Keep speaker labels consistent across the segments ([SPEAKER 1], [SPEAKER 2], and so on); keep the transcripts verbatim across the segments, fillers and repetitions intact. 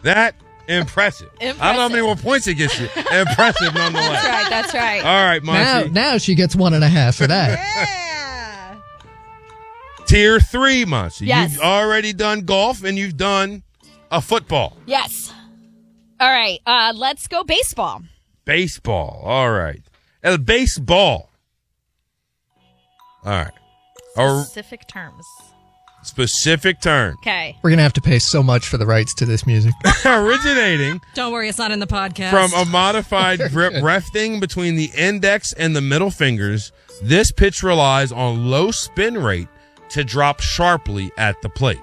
[SPEAKER 1] That impressive.
[SPEAKER 2] impressive.
[SPEAKER 1] I don't know how many more points it gets you. Impressive nonetheless.
[SPEAKER 2] That's right. That's right.
[SPEAKER 1] All right,
[SPEAKER 3] Now,
[SPEAKER 1] Monty.
[SPEAKER 3] now she gets one and a half for that.
[SPEAKER 2] Yeah.
[SPEAKER 1] Tier three, Monty.
[SPEAKER 2] Yes.
[SPEAKER 1] You've already done golf and you've done a football.
[SPEAKER 2] Yes. All right. Uh, let's go baseball.
[SPEAKER 1] Baseball. All right. El baseball. All right. A
[SPEAKER 2] Specific terms.
[SPEAKER 1] specific term.
[SPEAKER 2] Okay.
[SPEAKER 3] We're going to have to pay so much for the rights to this music.
[SPEAKER 1] Originating
[SPEAKER 4] Don't worry, it's not in the podcast.
[SPEAKER 1] from a modified grip resting between the index and the middle fingers, this pitch relies on low spin rate to drop sharply at the plate.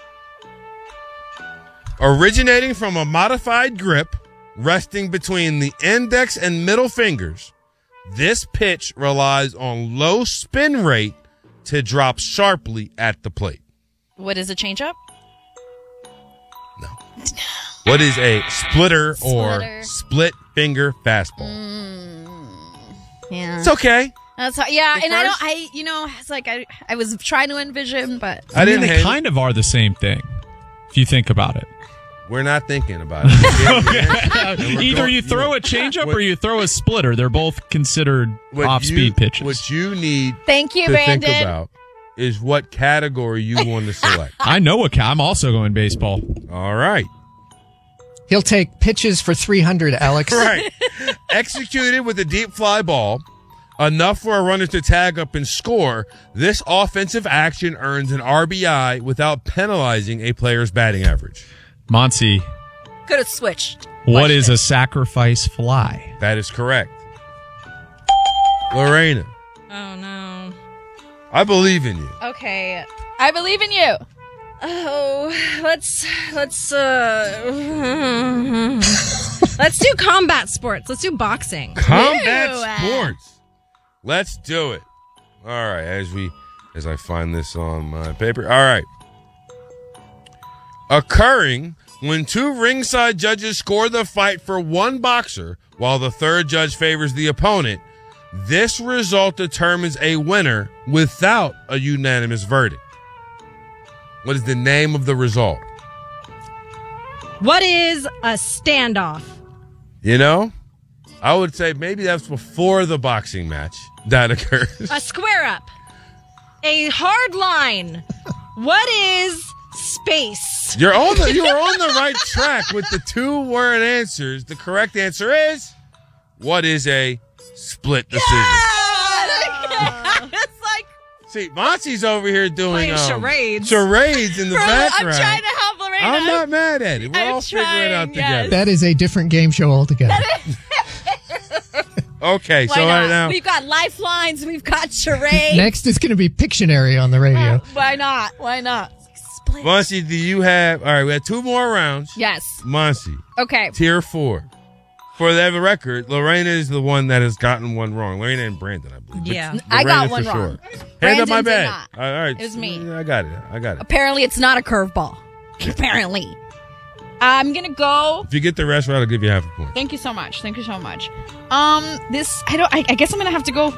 [SPEAKER 1] Originating from a modified grip resting between the index and middle fingers, this pitch relies on low spin rate to drop sharply at the plate.
[SPEAKER 2] What is a changeup?
[SPEAKER 1] No. What is a splitter, or
[SPEAKER 2] Splitter.
[SPEAKER 1] split finger fastball?
[SPEAKER 2] Yeah.
[SPEAKER 1] It's okay.
[SPEAKER 2] That's how, yeah,
[SPEAKER 1] The
[SPEAKER 2] and I don't.
[SPEAKER 1] first-
[SPEAKER 2] I you know, it's like I I was trying to envision, but
[SPEAKER 1] I didn't
[SPEAKER 5] mean,
[SPEAKER 1] hate
[SPEAKER 5] they
[SPEAKER 1] it.
[SPEAKER 5] kind of are the same thing, if you think about it.
[SPEAKER 1] We're not thinking about it. And we're
[SPEAKER 5] Either
[SPEAKER 1] going-
[SPEAKER 5] you throw a changeup
[SPEAKER 1] what-
[SPEAKER 5] or you throw a splitter. They're both considered
[SPEAKER 1] what
[SPEAKER 5] off-speed
[SPEAKER 1] you-
[SPEAKER 5] pitches.
[SPEAKER 1] What you need
[SPEAKER 2] thank you,
[SPEAKER 1] to
[SPEAKER 2] Brandon.
[SPEAKER 1] think about is what category you want to select.
[SPEAKER 5] I know what ca- I'm also going baseball.
[SPEAKER 1] All right.
[SPEAKER 3] He'll take pitches for three hundred, Alex.
[SPEAKER 1] Right. Executed with a deep fly ball, enough for a runner to tag up and score, this offensive action earns an R B I without penalizing a player's batting average.
[SPEAKER 5] Monty,
[SPEAKER 2] Could have switched.
[SPEAKER 5] what is a sacrifice fly?
[SPEAKER 1] That is correct. Lorena,
[SPEAKER 4] Oh, no.
[SPEAKER 1] I believe in you.
[SPEAKER 2] Okay, I believe in you.
[SPEAKER 4] Oh, let's, let's, uh, let's do combat sports. Let's do boxing.
[SPEAKER 1] Combat
[SPEAKER 2] Ew.
[SPEAKER 1] sports. Let's do it. All right, as we as I find this on my paper. All right. Occurring when two ringside judges score the fight for one boxer while the third judge favors the opponent, this result determines a winner without a unanimous verdict. What is the name of the result?
[SPEAKER 4] What is a standoff?
[SPEAKER 1] You know, I would say maybe that's before the boxing match that occurs.
[SPEAKER 4] A square up. A hard line. What is space?
[SPEAKER 1] You're on the you are on the right track with the two word answers. The correct answer is, what is a split decision?
[SPEAKER 2] It's like
[SPEAKER 1] See, Monty's over here doing
[SPEAKER 4] Playing
[SPEAKER 1] um,
[SPEAKER 4] charades.
[SPEAKER 1] charades in the
[SPEAKER 2] I'm
[SPEAKER 1] background.
[SPEAKER 2] trying to help Lorena.
[SPEAKER 1] I'm not mad at it. We're
[SPEAKER 2] I'm
[SPEAKER 1] all figuring it out
[SPEAKER 2] trying, yes.
[SPEAKER 1] together.
[SPEAKER 3] That is a different game show altogether.
[SPEAKER 1] Okay,
[SPEAKER 2] Why
[SPEAKER 1] so
[SPEAKER 2] not?
[SPEAKER 1] right now,
[SPEAKER 2] We've got lifelines. We've got charades.
[SPEAKER 3] Next is going to be Pictionary on the radio.
[SPEAKER 2] Uh, why not? Why not? Split.
[SPEAKER 1] Monty, do you have? All right, we have two more rounds.
[SPEAKER 2] Yes.
[SPEAKER 1] Monty,
[SPEAKER 2] Okay.
[SPEAKER 1] tier four. For the record, Lorena is the one that has gotten one wrong. Lorena and Brandon, I believe. But
[SPEAKER 4] Yeah.
[SPEAKER 2] I got
[SPEAKER 1] Lorena
[SPEAKER 2] one
[SPEAKER 1] for
[SPEAKER 2] wrong.
[SPEAKER 1] Sure. Hand
[SPEAKER 2] Brandon
[SPEAKER 1] up my
[SPEAKER 2] did
[SPEAKER 1] bag.
[SPEAKER 2] not.
[SPEAKER 1] All right,
[SPEAKER 2] It was me.
[SPEAKER 1] I got it. I got it.
[SPEAKER 2] Apparently, it's not a curveball. Apparently. I'm going to go.
[SPEAKER 1] If you get the rest right, I'll give you half a point.
[SPEAKER 2] Thank you so much. Thank you so much. Um, this, I don't, I, I guess I'm going to have to go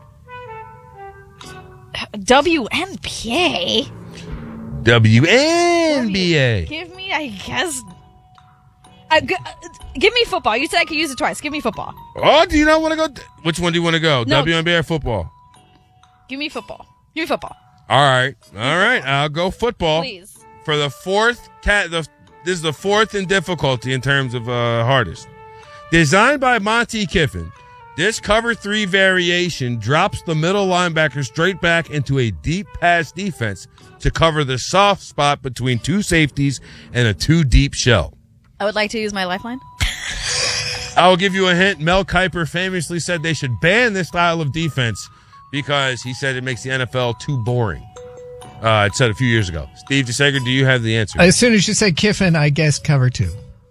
[SPEAKER 2] W N B A.
[SPEAKER 1] W N B A.
[SPEAKER 2] Give me, I guess, uh, g- uh, give me football. You said I could use it twice. Give me football.
[SPEAKER 1] Oh, do you not want to go? Th- Which one do you want to go?
[SPEAKER 2] No.
[SPEAKER 1] W N B A or football?
[SPEAKER 2] Give me football. Give me football.
[SPEAKER 1] All right. All right. I'll go football.
[SPEAKER 2] Please.
[SPEAKER 1] For the fourth cat, the this is the fourth in difficulty in terms of uh, hardest. Designed by Monty Kiffin, this cover three variation drops the middle linebacker straight back into a deep pass defense to cover the soft spot between two safeties and a two deep shell.
[SPEAKER 2] I would like to use my lifeline.
[SPEAKER 1] I will give you a hint. Mel Kiper famously said they should ban this style of defense because he said it makes the N F L too boring. Uh, it said a few years ago. Steve DeSager, do you have the answer?
[SPEAKER 3] As soon as you say Kiffin, I guess cover two.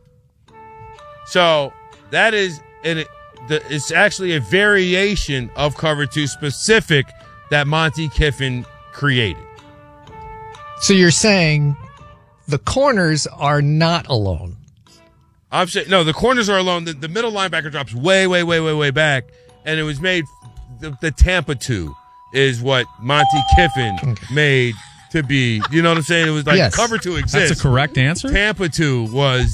[SPEAKER 1] So that is, and it, the, it's actually a variation of cover two specific that Monty Kiffin created.
[SPEAKER 3] So you're saying the corners are not alone.
[SPEAKER 1] I'm saying no, the corners are alone. The, the middle linebacker drops way, way, way, way, way back, and it was made. The, the Tampa two is what Monty Kiffin made to be. You know what I'm saying? It was like
[SPEAKER 3] Yes.
[SPEAKER 1] cover two exists.
[SPEAKER 5] That's a correct answer?
[SPEAKER 1] Tampa two was